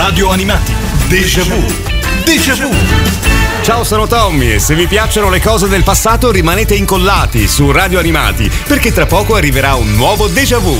Radio Animati. Déjà vu. Déjà vu. Ciao, sono Tommy e se vi piacciono le cose del passato rimanete incollati su Radio Animati, perché tra poco arriverà un nuovo Déjà vu.